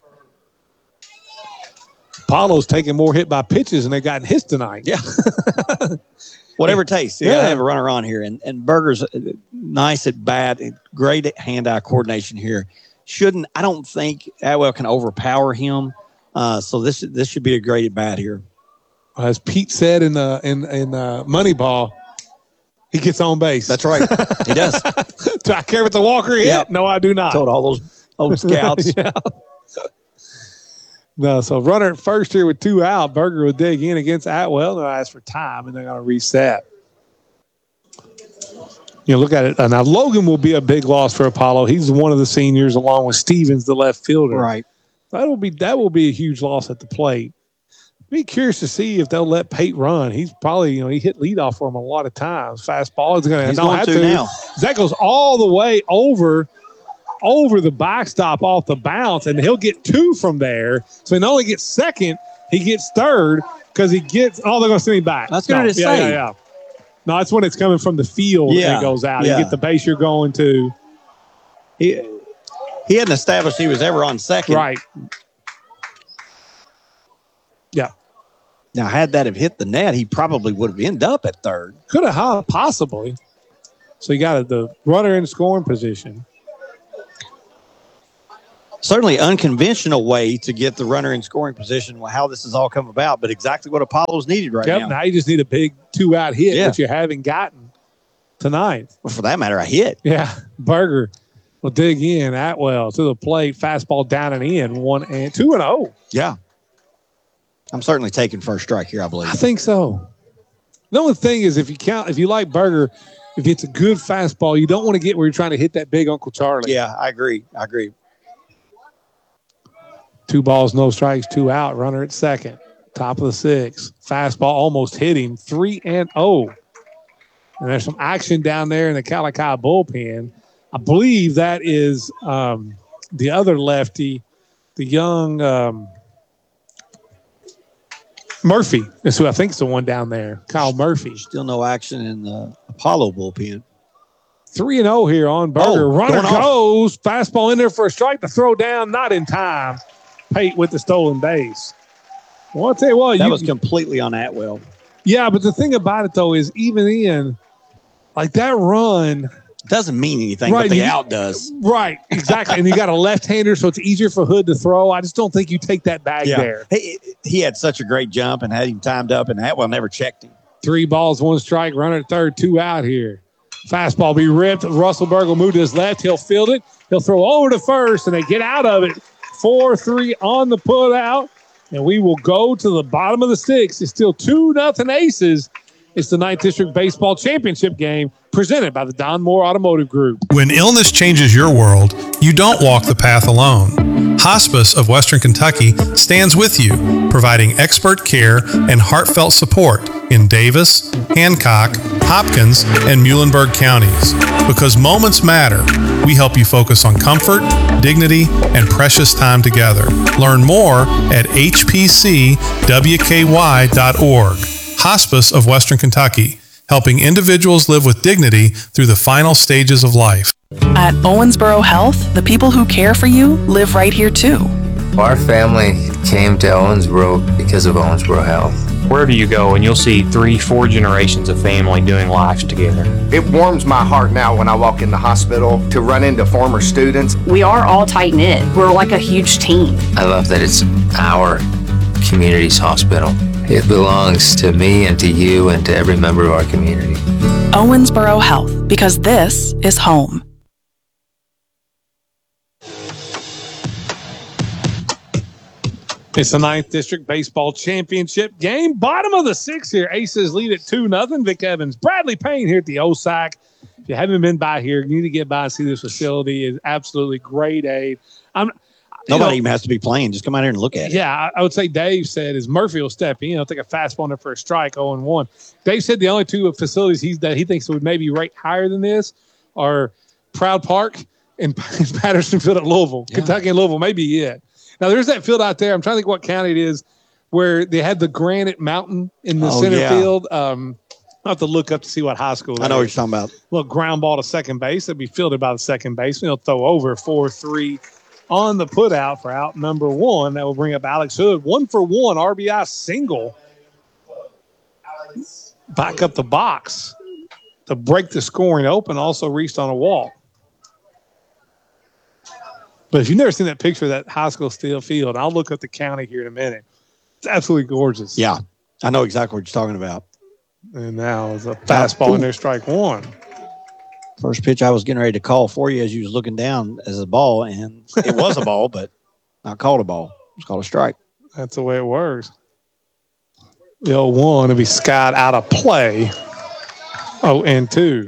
Apollo's taking more hit by pitches than they got in his tonight. Yeah. Whatever it takes. You got to have a runner on here. And Berger's nice at bat. Great hand-eye coordination here. I don't think Atwell can overpower him. So this should be a great at bat here. As Pete said in Moneyball, he gets on base. That's right. He does. Do I care what the Walker hit? Yep. No, I do not. Told all those old scouts. Yeah. No, so runner at first here with 2 out. Berger will dig in against Atwell. They'll ask for time, and they're going to reset. Look at it. Now, Logan will be a big loss for Apollo. He's one of the seniors, along with Stevens, the left fielder. Right. That will be a huge loss at the plate. Be curious to see if they'll let Pate run. He's probably, he hit leadoff for him a lot of times. Fastball is going to have to now. That goes all the way over the backstop off the bounce, and he'll get 2 from there. So he not only gets second, he gets third because he gets. Oh, they're going to send him back. That's going to say. Yeah. No, that's when it's coming from the field and it goes out. Yeah. You get the base you're going to. He hadn't established he was ever on second. Right. Yeah. Now, had that have hit the net, he probably would have ended up at third. Could have, possibly. So you got the runner in scoring position. Certainly unconventional way to get the runner in scoring position, how this has all come about, but exactly what Apollo's needed right now. Now you just need a big 2-out hit, which you haven't gotten tonight. Well, for that matter, a hit. Yeah. Berger will dig in. Atwell to the plate. Fastball down and in. 2-0. Yeah. I'm certainly taking first strike here, I believe. I think so. The only thing is if you like Berger, if it's a good fastball, you don't want to get where you're trying to hit that big Uncle Charlie. Yeah, I agree. 2 balls, no strikes, 2 out. Runner at second. Top of the 6th. Fastball almost hit him. 3-0. And there's some action down there in the Calico bullpen. I believe that is the other lefty, the young Murphy is who I think is the one down there. Kyle Murphy. Still no action in the Apollo bullpen. 3-0 here on Berger. Runner goes. Fastball in there for a strike. The throw down, not in time. Pate with the stolen base. Well, I'll tell you what. That was completely on Atwell. Yeah, but the thing about it, though, is even in, like that run. Doesn't mean anything, but the out does. Right, exactly. And you got a left-hander, so it's easier for Hood to throw. I just don't think you take that bag there. He had such a great jump and had him timed up, and Atwell never checked him. 3 balls, 1 strike, runner at third, 2 out here. Fastball be ripped. Russell Berger will move to his left. He'll field it. He'll throw over to first, and they get out of it. 4-3 on the putout, and we will go to the bottom of the 6th. It's still 2-0 Aces. It's the 9th District Baseball Championship game presented by the Don Moore Automotive Group. When illness changes your world, you don't walk the path alone. Hospice of Western Kentucky stands with you, providing expert care and heartfelt support in Davis, Hancock, Hopkins, and Muhlenberg counties. Because moments matter, we help you focus on comfort, dignity, and precious time together. Learn more at hpcwky.org. Hospice of Western Kentucky, helping individuals live with dignity through the final stages of life. At Owensboro Health, the people who care for you live right here too. Our family came to Owensboro because of Owensboro Health. Wherever you go, and you'll see 3-4 generations of family doing life together. It warms my heart now when I walk in the hospital to run into former students. We are all tight-knit. We're like a huge team. I love that it's our community's hospital. It belongs to me and to you and to every member of our community. Owensboro Health, because this is home. It's the 9th District Baseball Championship game. Bottom of the 6th here. Aces lead at 2-0. Vic Evans, Bradley Payne here at the OSAC. If you haven't been by here, you need to get by and see this facility. It's absolutely grade A. Nobody even has to be playing. Just come out here and look at it. Yeah, I would say Dave said is Murphy will step in. He'll take a fastball in there for a strike, 0-1. Dave said the only 2 facilities that he thinks would maybe rate higher than this are Proud Park and Patterson Field at Louisville. Yeah. Kentucky and Louisville may be it. Now, there's that field out there. I'm trying to think what county it is where they had the granite mountain in the center field. I'll have to look up to see what high school I know what you're talking about. Little ground ball to second base. It'll be fielded by the second baseman. He'll throw over 4-3 on the putout for out number 1. That will bring up Alex Hood. 1-for-1 RBI single. Back up the box to break the scoring open. Also reached on a walk. But if you've never seen that picture of that high school steel field, I'll look up the county here in a minute. It's absolutely gorgeous. Yeah, I know exactly what you're talking about. And now it's a fastball in there, strike 1. First pitch I was getting ready to call for you as you was looking down as a ball, and it was a ball, but not called a ball. It was called a strike. That's the way it works. The 0-1 will be skied out of play. 0-2.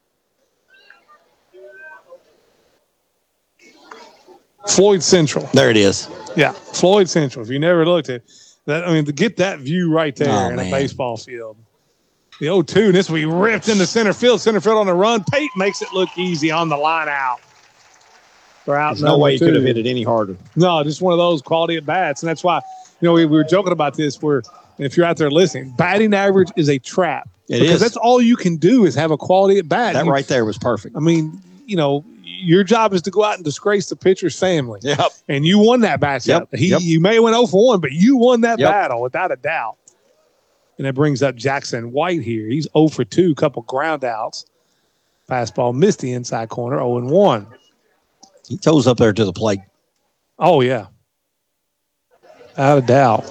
Floyd Central. There it is. Yeah, Floyd Central. If you never looked at that, I mean, to get that view right there in a baseball field. The 0-2, and this will be ripped into center field. Center field on the run. Pate makes it look easy on the line out. There's no way he could have hit it any harder. No, just one of those quality at bats. And that's why, we were joking about this where if you're out there listening, batting average is a trap. Because that's all you can do is have a quality at bat. That right there was perfect. I mean, your job is to go out and disgrace the pitcher's family. Yep. And you won that matchup. You may have went 0-1, but you won that battle without a doubt. And that brings up Jackson White here. He's 0-2, couple ground outs. Fastball missed the inside corner, 0-1. He toes up there to the plate. Oh, yeah. Without a doubt.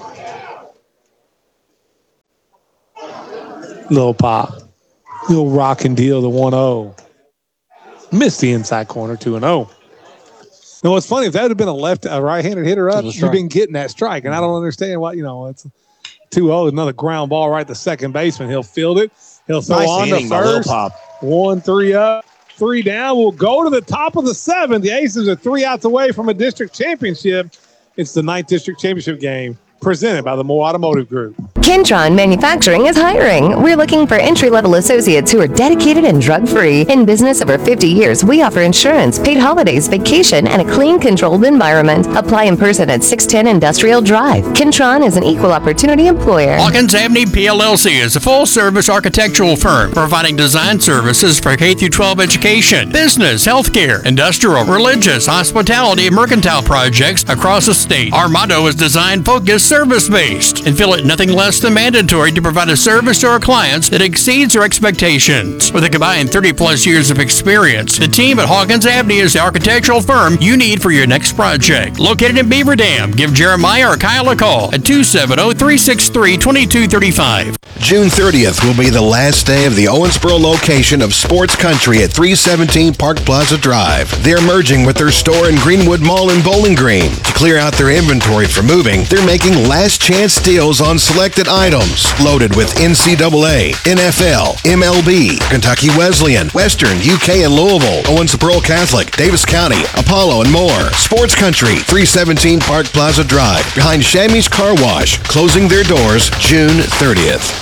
Little pop. Little rock and deal, the 1-0. Missed the inside corner, 2-0. Now, what's funny, if that had been a right-handed hitter up, you've been getting that strike. And I don't understand why, it's 2-0, another ground ball right to second baseman. He'll field it. He'll throw on to first. 1-3 up, 3 down. We'll go to the top of the 7th. The Aces are 3 outs away from a district championship. It's the 9th district championship game presented by the Moore Automotive Group. Kentron Manufacturing is hiring. We're looking for entry-level associates who are dedicated and drug-free. In business over 50 years, we offer insurance, paid holidays, vacation, and a clean, controlled environment. Apply in person at 610 Industrial Drive. Kentron is an equal opportunity employer. Hawkins Avenue PLLC is a full-service architectural firm providing design services for K-12 education, business, healthcare, industrial, religious, hospitality, and mercantile projects across the state. Our motto is design-focused, service-based, and feel it nothing less than mandatory to provide a service to our clients that exceeds our expectations. With a combined 30-plus years of experience, the team at Hawkins Avenue is the architectural firm you need for your next project. Located in Beaver Dam, give Jeremiah or Kyle a call at 270-363-2235. June 30th will be the last day of the Owensboro location of Sports Country at 317 Park Plaza Drive. They're merging with their store in Greenwood Mall in Bowling Green. To clear out their inventory for moving, they're making last chance deals on selected items loaded with NCAA, NFL, MLB, Kentucky Wesleyan, Western, UK and Louisville, Owensboro Catholic, Davis County, Apollo, and more. Sports Country, 317 Park Plaza Drive, behind Shammy's Car Wash, closing their doors June 30th.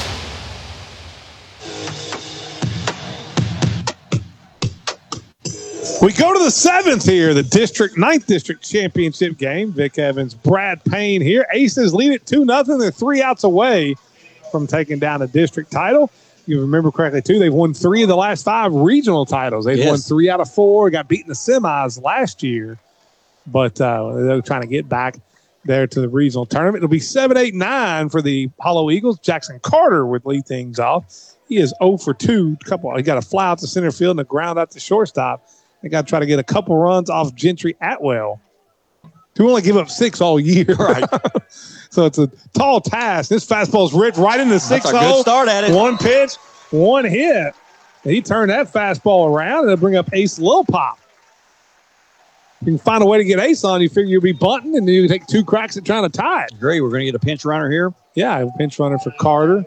We go to the 7th here, the 9th district championship game. Vic Evans, Brad Payne here. Aces lead it 2-0. They're 3 outs away from taking down a district title. You remember correctly, too, they've won 3 of the last 5 regional titles. They've won 3 out of 4, got beaten in the semis last year. But they're trying to get back there to the regional tournament. It'll be 7-8-9 for the Hollow Eagles. Jackson Carter would lead things off. He is 0 for 2. He got a fly out to center field and a ground out to shortstop. They got to try to get a couple runs off Gentry Atwell, who only give up 6 all year. Right. So it's a tall task. This fastball's ripped right in the 6-0. That's a good start at it. 1 pitch, 1 hit. And he turned that fastball around and they'll bring up Ace Lilpop. If you can find a way to get Ace on, you figure you'll be bunting and then you take 2 cracks at trying to tie it. Agree. We're going to get a pinch runner here. Yeah, a pinch runner for Carter.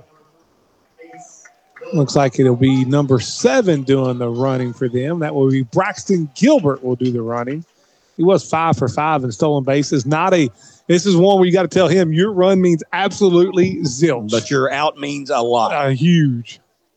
Looks like it'll be number 7 doing the running for them. That will be Braxton Gilbert will do the running. He was 5 for 5 in stolen bases. This is one where you got to tell him your run means absolutely zilch. But your out means a lot. Huge.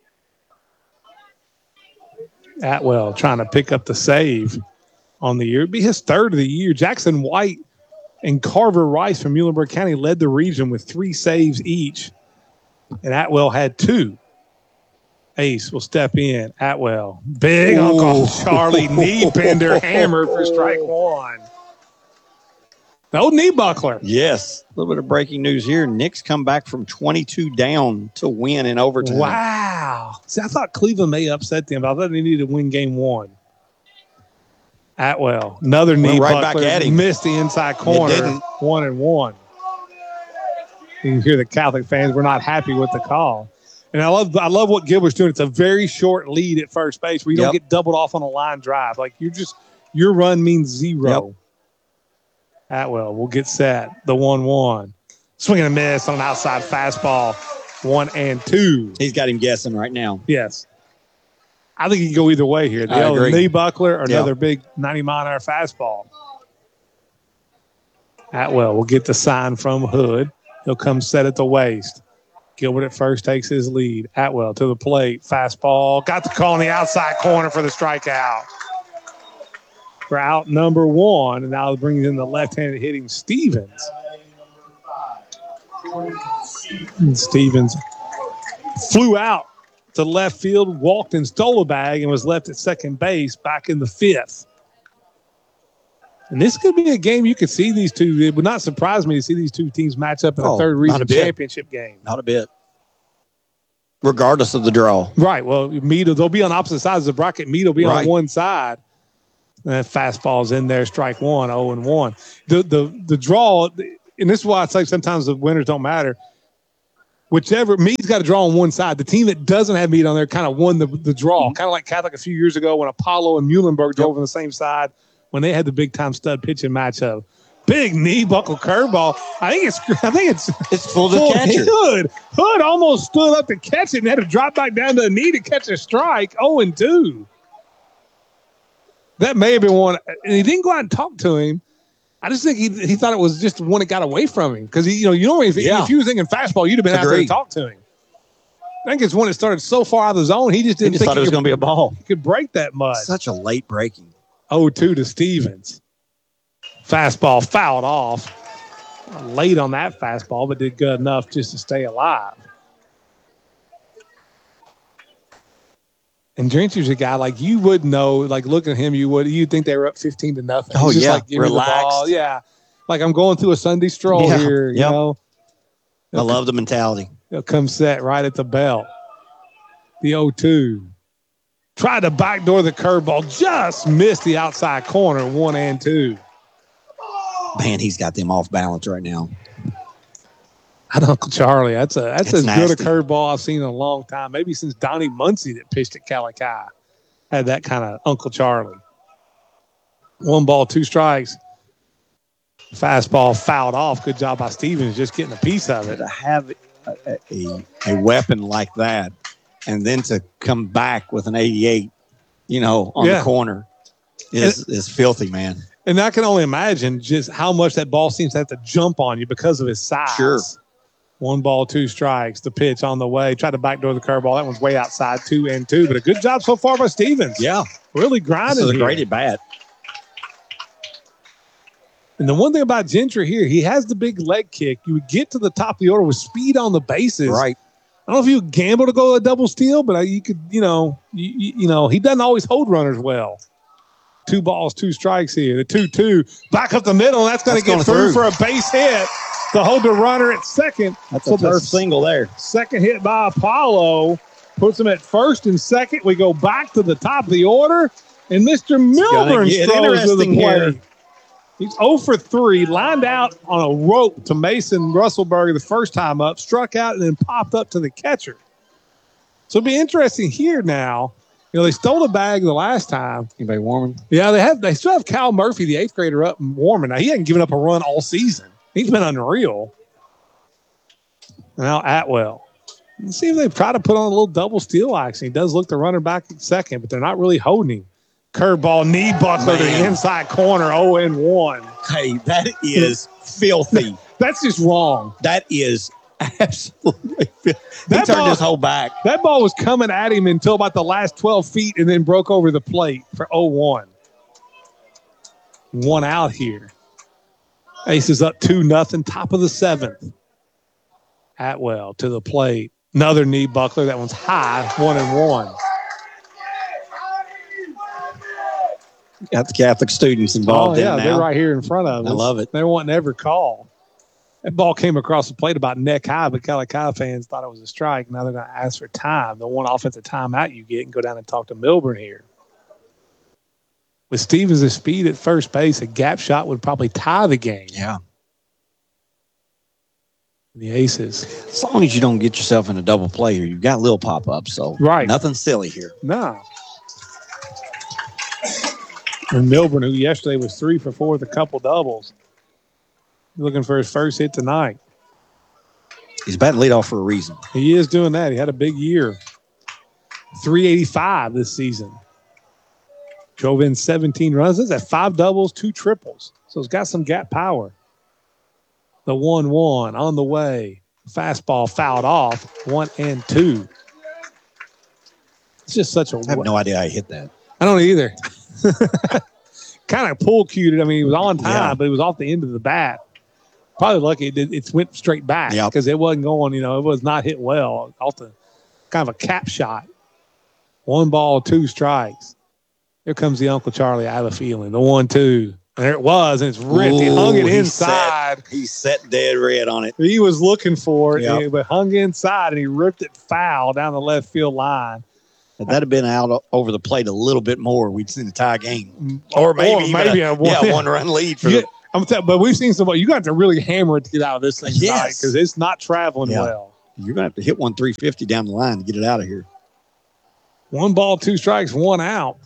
Atwell trying to pick up the save on the year. It'd be his 3rd of the year. Jackson White and Carver Rice from Muhlenberg County led the region with 3 saves each. And Atwell had 2. Ace will step in. Atwell. Big Uncle Charlie knee bender hammer for strike 1. The old knee buckler. Yes. A little bit of breaking news here. Nick's come back from 22 down to win in overtime. Wow. See, I thought Cleveland may upset them, but I thought they needed to win game 1. Atwell. Another knee right buckler. Back at him. Missed the inside corner. 1-1. You can hear the Catholic fans were not happy with the call. And I love what Gilbert's doing. It's a very short lead at first base where you don't get doubled off on a line drive. Like your run means 0. Yep. Atwell will get set. The 1-1. Swing and a miss on an outside fastball. 1-2. He's got him guessing right now. Yes. I think he can go either way here. The old knee buckler or another big 90-mile-an-hour fastball. Atwell will get the sign from Hood. He'll come set at the waist. Gilbert at first takes his lead. Atwell to the plate. Fastball. Got the call in the outside corner for the strikeout. For out number 1. And now brings in the left-handed hitting Stevens. And Stevens flew out to left field, walked and stole a bag, and was left at second base back in the 5th. And this could be a game you could see these two. It would not surprise me to see these two teams match up in a third regional championship game. Not a bit. Regardless of the draw. Right. Well, they'll be on opposite sides of the bracket. Meade will be on one side. And that fastball's in there, strike one, 0-1. The draw, and this is why I say sometimes the winners don't matter. Whichever, Meade's got to draw on one side. The team that doesn't have Meade on there kind of won the draw. Kind of like Catholic a few years ago when Apollo and Muhlenberg drove on the same side when they had the big-time stud pitching matchup. Big knee buckle curveball. I think it's full to catcher. Hood almost stood up to catch it and had to drop back down to the knee to catch a strike. 0-2. That may have been one. And he didn't go out and talk to him. I just think he thought it was just one that got away from him because if you was thinking fastball, you'd have been out there to talk to him. I think it's one that started so far out of the zone, he just didn't think thought it was going to be a ball. He could break that mud. Such a late breaking. 0-2 to Stevens. Fastball fouled off. Late on that fastball, but did good enough just to stay alive. And Drencher's a guy like you would know, like looking at him, you'd think they were up 15-0. Oh, He's just yeah. like, give me the Relaxed. ball. Yeah. Like I'm going through a Sunday stroll here, you know. I love the mentality. He'll come set right at the belt. The 0-2. Tried to backdoor the curveball. Just missed the outside corner, 1-2. Man, he's got them off balance right now. Uncle Charlie, that's as good a nasty. curveball I've seen in a long time. Maybe since Donnie Muncie that pitched at Calicut had that kind of Uncle Charlie. 1 ball, 2 strikes. Fastball fouled off. Good job by Stevens just getting a piece of it. To have a weapon like that and then to come back with an 88, on the corner is filthy, man. And I can only imagine just how much that ball seems to have to jump on you because of his size. Sure. 1 ball, 2 strikes. The pitch on the way. Tried to backdoor the curveball. That one's way outside, 2-2. But a good job so far by Stevens. Yeah. Really grinding. This is a here. great at bat. And the one thing about Gentry here, he has the big leg kick. You would get to the top of the order with speed on the bases. Right. I don't know if you would gamble to go a double steal, but you could, he doesn't always hold runners well. 2 balls, 2 strikes here. The 2-2 back up the middle. And that's going to get through for a base hit to hold the runner at second. That's a turf single there. Second hit by Apollo puts him at first and second. We go back to the top of the order, and Mr. Milburn throws to the plate. He's 0 for 3, lined out on a rope to Mason Russellberger the first time up, struck out, and then popped up to the catcher. So it'll be interesting here now. They stole the bag the last time. Anybody warming? Yeah, they still have Kyle Murphy, the 8th grader, up and warming. Now, he hasn't given up a run all season. He's been unreal. Now Atwell. Let's see if they try to put on a little double steal action. He does look the runner back at second, but they're not really holding him. Curveball, knee buckler to the inside corner, 0-1. Hey, that is filthy. That's just wrong. That is absolutely filthy. He turned his whole back. That ball was coming at him until about the last 12 feet and then broke over the plate for 0-1. 1 out here. Ace is up 2-0, top of the 7th. Atwell to the plate. Another knee buckler. That one's high, 1-1. Got the Catholic students involved in it now. They're right here in front of us. I love it. They wanting every call. That ball came across the plate about neck high, but Calicut fans thought it was a strike. Now they're going to ask for time. The one offensive timeout you get and go down and talk to Milburn here. With Stevens' speed at first base, a gap shot would probably tie the game. Yeah. The Aces. As long as you don't get yourself in a double play here, you've got little pop-ups, so nothing silly here. No. And Milburn, who yesterday was 3 for 4 with a couple doubles, looking for his first hit tonight. He's batting leadoff for a reason. He is doing that. He had a big year. 385 this season. Drove in 17 runs. That's at 5 doubles, 2 triples. So it's got some gap power. The 1-1 on the way. Fastball fouled off. 1-2. It's just such a. I have no idea how he hit that. I don't either. Kind of pull cued it. I mean, he was on time, but it was off the end of the bat. Probably lucky it went straight back because it wasn't going, it was not hit well. Off the kind of a cap shot. 1 ball, 2 strikes. Here comes the Uncle Charlie. I have a feeling. The 1-2. And there it was, and it's ripped. He hung it inside. He set dead red on it. He was looking for it, but hung inside, and he ripped it foul down the left field line. If that had been out over the plate a little bit more, we'd seen a tie game, or maybe a one-run lead for. But we've seen somebody. You got to really hammer it to get out of this thing tonight because it's not traveling well. You're gonna have to hit 350 down the line to get it out of here. 1 ball, 2 strikes, 1 out.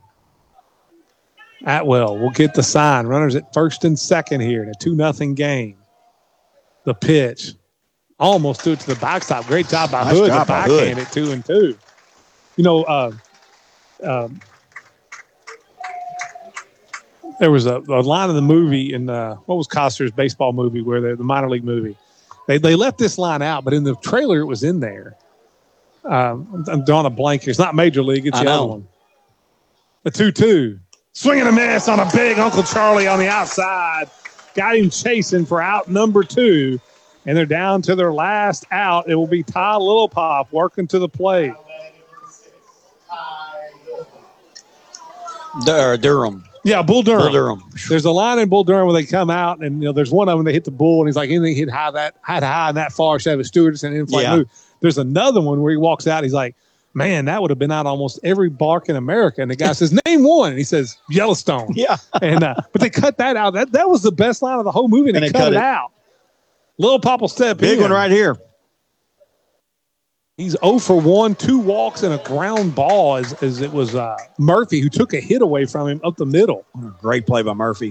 Atwell will get the sign. Runners at first and second here in a 2-0 game. The pitch. Almost threw it to the backstop. Great job by Hood to backhand it 2-2. You know, there was a line of the movie in what was Costner's baseball movie where the minor league movie. They left this line out, but in the trailer it was in there. I'm drawing a blank here. It's not Major League. It's the other one. The 2-2. Swing and a miss on a big Uncle Charlie on the outside. Got him chasing for out number 2. And they're down to their last out. It will be Ty Littlepop working to the plate. Durham. Yeah, Bull Durham. Bull Durham. There's a line in Bull Durham where they come out, and there's one of them they hit the bull, and he's like, anything hit high and that far, should have a stewardess and in-flight move. There's another one where he walks out, he's like, man, that would have been out almost every bark in America. And the guy says, name one. And he says, Yellowstone. Yeah. And but they cut that out. That was the best line of the whole movie, and they cut it out. Little Pop will step in. Big one right here. He's 0 for 1, 2 walks and a ground ball as it was Murphy who took a hit away from him up the middle. Great play by Murphy.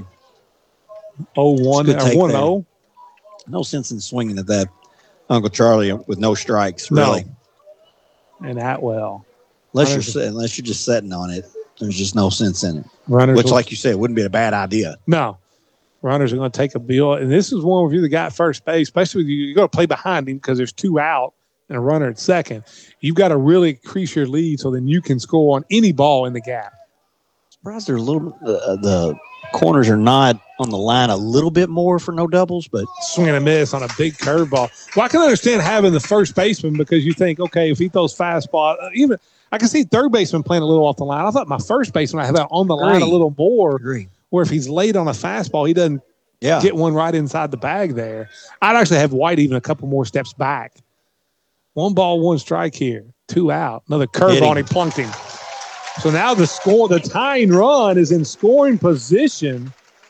0-1 or 1-0. No sense in swinging at that Uncle Charlie with no strikes, really. No. And Atwell. Unless you're just sitting on it, there's just no sense in it. Runners like you said, wouldn't be a bad idea. No. Runners are going to take a bill. And this is one where you the guy at first base, especially with you got to play behind him because there's 2 out and a runner at second. You've got to really increase your lead so then you can score on any ball in the gap. Surprised they're a little the corners are not on the line a little bit more for no doubles, but swing and a miss on a big curveball. Well, I can understand having the first baseman because you think, okay, if he throws fastball, even I can see third baseman playing a little off the line. I thought my first baseman I have that on the line a little more. Where if he's late on a fastball, he doesn't get one right inside the bag there. I'd actually have White even a couple more steps back. 1 ball, 1 strike here. 2 out. Another curveball, and he plunked him. So now the tying run is in scoring position.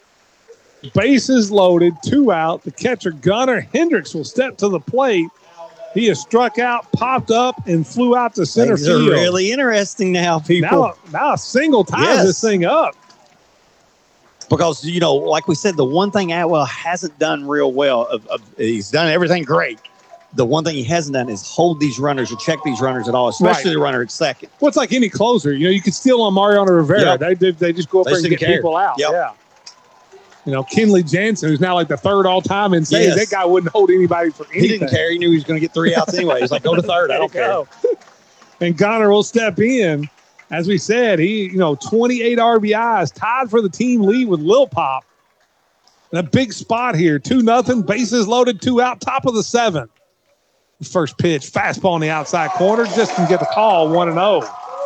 Bases loaded, 2 out. The catcher, Gunnar Hendricks, will step to the plate. He has struck out, popped up, and flew out to center field. Things are really interesting now, people. Now a single ties this thing up. Because, like we said, the one thing Atwell hasn't done real well, he's done everything great. The one thing he hasn't done is hold these runners or check these runners at all, especially the runner at second. Well, it's like any closer. You can steal on Mariano Rivera. Yep. They just go up there and get people out. Yep. Yeah. Kenley Jansen, who's now like the 3rd all-time in saves, that guy wouldn't hold anybody for anything. He didn't care. He knew he was going to get 3 outs anyway. He's like, go to third. I don't care. And Gunnar will step in. As we said, he, 28 RBIs, tied for the team lead with Lil Pop. And a big spot here, 2-0, bases loaded, 2 out, top of the 7th. First pitch, fastball on the outside corner, just can get the call, 1-0.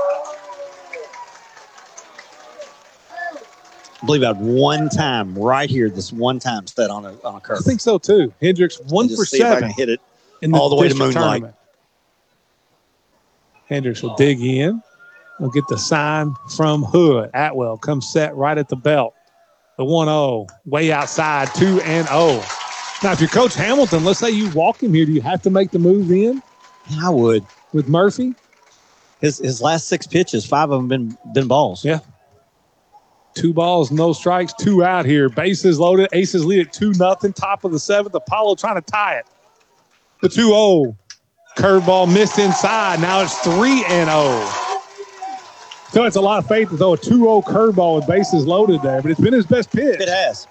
I believe I had one time right here, this one time set on a curve. I think so too. Hendricks 1 for 7. See if I can hit it all the way to Moonlight. Tournament. Hendricks will dig in. We'll get the sign from Hood. Atwell comes set right at the belt. The 1-0, way outside, 2-0. Now, if you're Coach Hamilton, let's say you walk him here, do you have to make the move in? I would. With Murphy? His last 6 pitches, 5 of them been balls. Yeah. 2 balls, no strikes, 2 out here. Bases loaded. Aces lead at 2-0, top of the 7th. Apollo trying to tie it. The 2-0. Curveball missed inside. Now it's 3-0. So it's a lot of faith to throw a 2-0 curveball with bases loaded there, but it's been his best pitch. It has.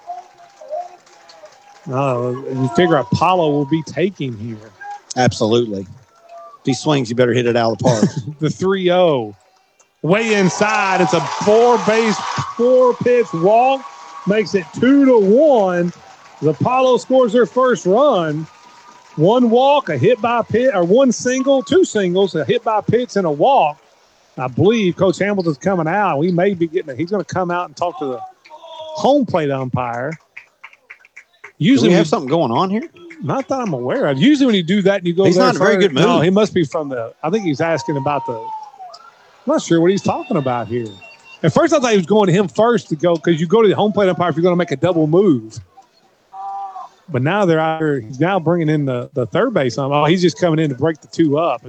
You figure Apollo will be taking here. Absolutely. If he swings, you better hit it out of the park. The 3-0. Way inside. It's a 4-pitch walk. Makes it 2-1. As Apollo scores their first run. 1 walk, a hit by pitch, or 1 single, 2 singles, a hit by pitch, and a walk. I believe Coach Hamilton's coming out. We may be getting it. He's going to come out and talk to the home plate umpire. Usually we have something going on here? Not that I'm aware of. Usually when you do that and you go he's there not in a very good mood. No, he must be from I think he's asking about not sure what he's talking about here. At first, I thought he was going to him first to go because you go to the home plate umpire if you're going to make a double move. But now he's now bringing in the third base. He's just coming in to break the two up.